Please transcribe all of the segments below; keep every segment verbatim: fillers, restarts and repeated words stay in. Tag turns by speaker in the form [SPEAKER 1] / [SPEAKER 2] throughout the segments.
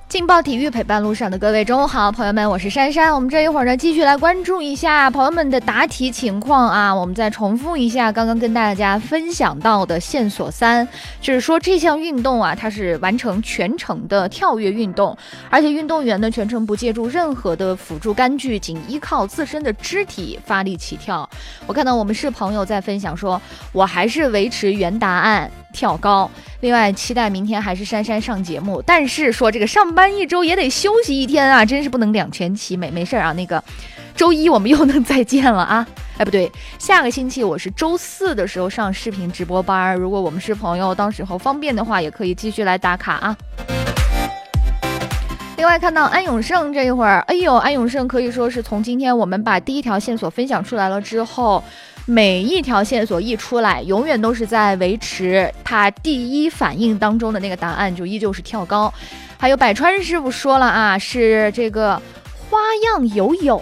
[SPEAKER 1] 劲爆体育陪伴路上的各位中午好，朋友们，我是珊珊。我们这一会儿呢，继续来关注一下朋友们的答题情况啊。我们再重复一下刚刚跟大家分享到的线索三，就是说这项运动啊，它是完成全程的跳跃运动，而且运动员呢全程不借助任何的辅助杆具，仅依靠自身的肢体发力起跳。我看到我们是朋友在分享说，我还是维持原答案。跳高，另外期待明天还是珊珊上节目，但是说这个上班一周也得休息一天啊，真是不能两全其美。没事啊，那个周一我们又能再见了啊！哎，不对，下个星期我是周四的时候上视频直播班，如果我们是朋友，到时候方便的话，也可以继续来打卡啊。另外看到安永胜这一会儿，哎呦，安永胜可以说是从今天我们把第一条线索分享出来了之后，每一条线索一出来，永远都是在维持他第一反应当中的那个答案，就依旧是跳高。还有百川师傅说了啊，是这个花样游泳。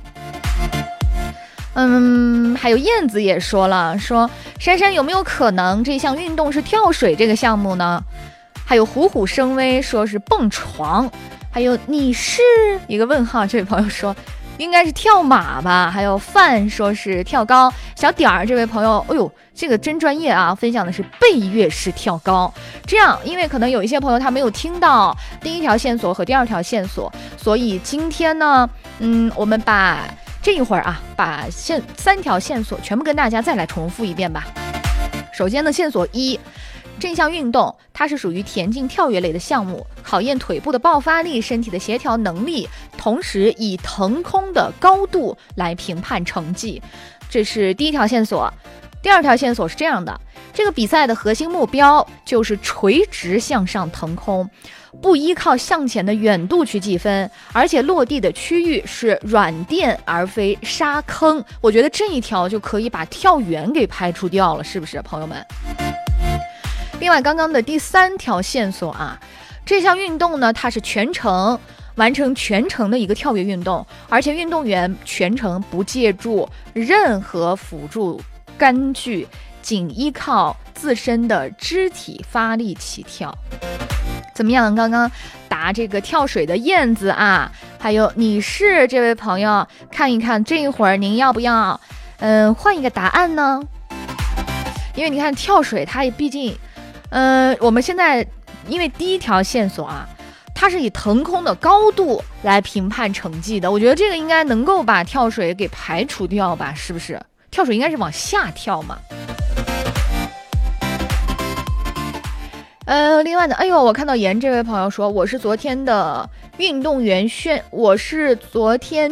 [SPEAKER 1] 嗯，还有燕子也说了，说珊珊有没有可能这项运动是跳水这个项目呢？还有虎虎生威说是蹦床，还有你是一个问号，这位朋友说应该是跳马吧。还有范说是跳高，小点儿这位朋友，哎呦，这个真专业啊，分享的是背跃式跳高。这样，因为可能有一些朋友他没有听到第一条线索和第二条线索，所以今天呢，嗯，我们把这一会儿啊，把线三条线索全部跟大家再来重复一遍吧。首先呢，线索一。这项运动它是属于田径跳跃类的项目，考验腿部的爆发力、身体的协调能力，同时以腾空的高度来评判成绩。这是第一条线索。第二条线索是这样的，这个比赛的核心目标就是垂直向上腾空，不依靠向前的远度去计分，而且落地的区域是软垫而非沙坑。我觉得这一条就可以把跳远给排除掉了，是不是朋友们？另外刚刚的第三条线索啊，这项运动呢，它是全程完成全程的一个跳跃运动，而且运动员全程不借助任何辅助杆具，仅依靠自身的肢体发力起跳。怎么样？刚刚答这个跳水的燕子啊，还有你是这位朋友，看一看这一会儿您要不要嗯换一个答案呢？因为你看跳水它也毕竟呃，我们现在因为第一条线索啊，它是以腾空的高度来评判成绩的，我觉得这个应该能够把跳水给排除掉吧，是不是？跳水应该是往下跳嘛。呃，另外呢，哎呦，我看到严这位朋友说，我是昨天的运动员宣，我是昨天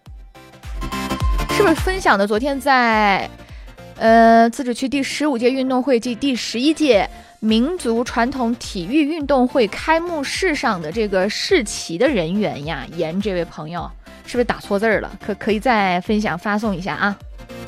[SPEAKER 1] 是不是分享的？昨天在呃自治区第十五届运动会暨第十一届民族传统体育运动会开幕式上的这个试旗的人员呀，严这位朋友是不是打错字儿了？可可以再分享发送一下啊。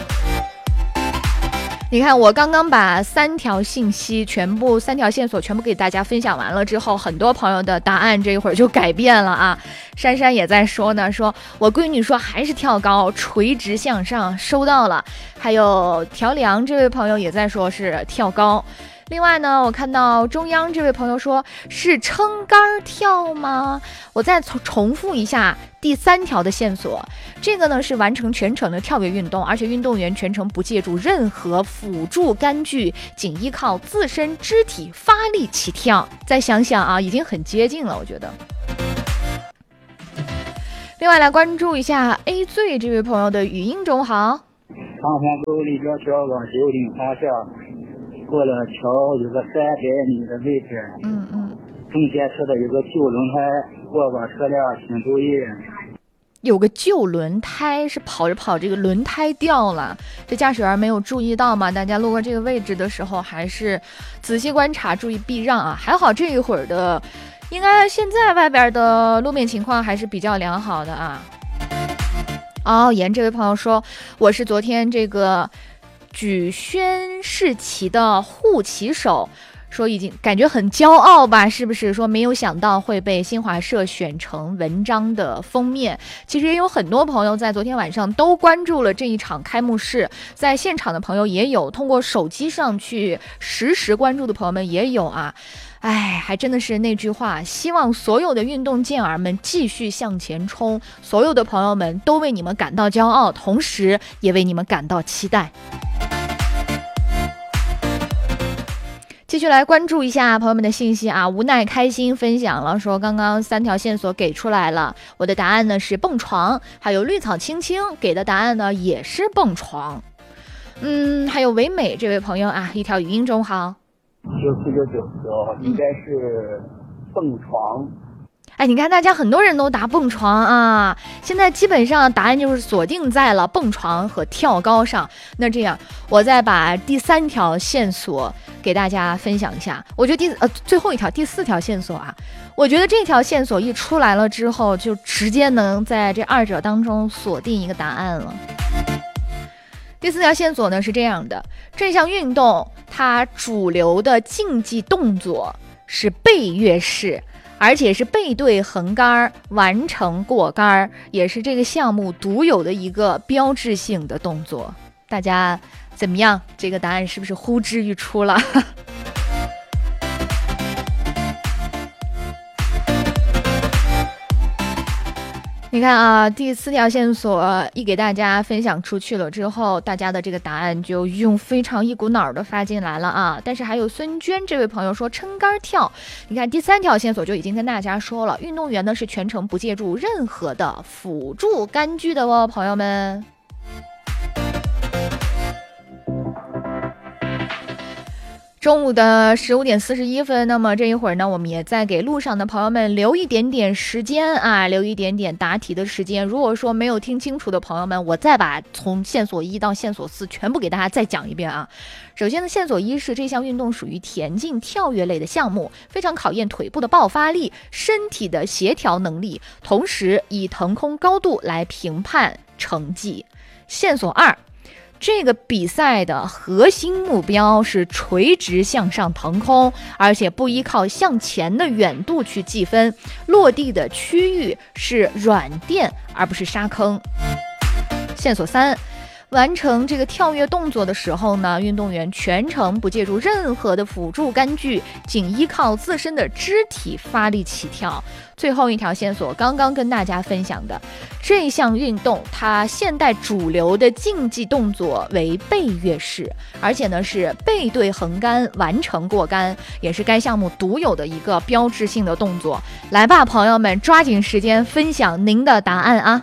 [SPEAKER 1] 你看我刚刚把三条信息全部三条线索全部给大家分享完了之后，很多朋友的答案这一会儿就改变了啊。珊珊也在说呢，说我闺女说还是跳高，垂直向上，收到了。还有调良这位朋友也在说是跳高。另外呢，我看到中央这位朋友说是撑杆跳吗？我再重复一下第三条的线索，这个呢是完成全程的跳跃运动，而且运动员全程不借助任何辅助杆具，仅依靠自身肢体发力起跳。再想想啊，已经很接近了，我觉得。另外来关注一下 A 最这位朋友的语音中好。
[SPEAKER 2] 长江沟立交桥往九岭方向。过了桥有个三百米的位置，
[SPEAKER 1] 嗯嗯，
[SPEAKER 2] 中间车的有个旧轮胎，过往车辆请注意。
[SPEAKER 1] 有个旧轮胎，是跑着跑这个轮胎掉了，这驾驶员没有注意到吗？大家路过这个位置的时候还是仔细观察，注意避让啊。还好这一会儿的应该现在外边的路面情况还是比较良好的啊。哦，严这位朋友说我是昨天这个举宣示旗的护旗手，说已经感觉很骄傲吧，是不是？说没有想到会被新华社选成文章的封面。其实也有很多朋友在昨天晚上都关注了这一场开幕式，在现场的朋友也有，通过手机上去实时关注的朋友们也有啊。 哎，还真的是那句话，希望所有的运动健儿们继续向前冲，所有的朋友们都为你们感到骄傲，同时也为你们感到期待。继续来关注一下朋友们的信息啊，无奈开心分享了说，刚刚三条线索给出来了，我的答案呢是蹦床，还有绿草青青给的答案呢也是蹦床。嗯，还有唯美这位朋友啊，一条语音中好。
[SPEAKER 2] 九四九九九应该是蹦床。
[SPEAKER 1] 哎，你看大家很多人都答蹦床啊，现在基本上答案就是锁定在了蹦床和跳高上。那这样，我再把第三条线索给大家分享一下。我觉得第呃最后一条第四条线索啊，我觉得这条线索一出来了之后，就直接能在这二者当中锁定一个答案了。第四条线索呢是这样的，这项运动它主流的竞技动作是背跃式，而且是背对横杆完成过杆，也是这个项目独有的一个标志性的动作。大家怎么样？这个答案是不是呼之欲出了？你看啊，第四条线索一给大家分享出去了之后，大家的这个答案就用非常一股脑的发进来了啊。但是还有孙娟这位朋友说撑杆跳，你看第三条线索就已经跟大家说了，运动员呢是全程不借助任何的辅助杆具的哦，朋友们。中午的十五点四十一分，那么这一会儿呢，我们也在给路上的朋友们留一点点时间啊，留一点点答题的时间。如果说没有听清楚的朋友们，我再把从线索一到线索四全部给大家再讲一遍啊。首先呢，线索一是这项运动属于田径跳跃类的项目，非常考验腿部的爆发力、身体的协调能力，同时以腾空高度来评判成绩。线索二，这个比赛的核心目标是垂直向上腾空，而且不依靠向前的远度去计分，落地的区域是软垫而不是沙坑。线索三，完成这个跳跃动作的时候呢，运动员全程不借助任何的辅助杆具，仅依靠自身的肢体发力起跳。最后一条线索刚刚跟大家分享的，这项运动它现代主流的竞技动作为背跃式，而且呢是背对横杆完成过杆，也是该项目独有的一个标志性的动作。来吧，朋友们，抓紧时间分享您的答案啊！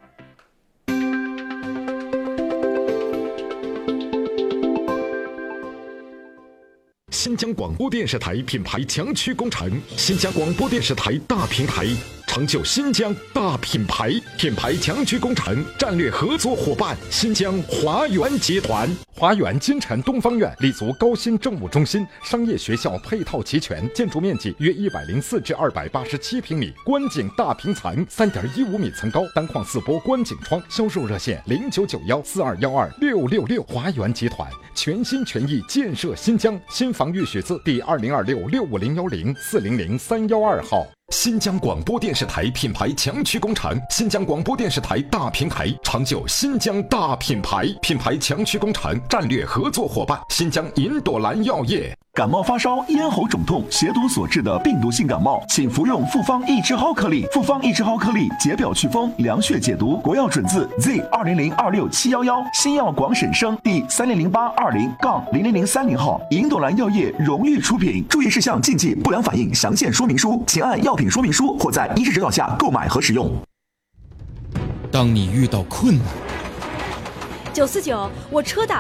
[SPEAKER 3] 新疆广播电视台品牌强区工程，新疆广播电视台大平台，成就新疆大品牌。品牌强区工程战略合作伙伴新疆华源集团。华源金城东方院立足高新政务中心，商业学校配套齐全，建筑面积约一百零四至二百八十七平米，观景大平层，三点一五米层高，单框四波观景窗。销售热线零九九幺四二幺二六六六。华源集团全心全意建设新疆，新房预许字第二零二六六五零幺零四零零三幺二号。新疆广播电视台品牌强区工程，新疆广播电视台大平台，成就新疆大品牌。品牌强区工程战略合作伙伴新疆银朵兰药业。
[SPEAKER 4] 感冒发烧、咽喉肿痛、血毒所致的病毒性感冒，请服用复方益智蒿颗粒。复方益智蒿颗粒解表祛风、凉血解毒，国药准字 Z 二零零二六七幺幺，新药广审生第三零零八二零杠零零零三零号，银朵兰药业荣誉出品。注意事项、禁忌、不良反应详见说明书，请按药品说明书或在医师指导下购买和使用。
[SPEAKER 5] 当你遇到困难，
[SPEAKER 6] 九四九，我车打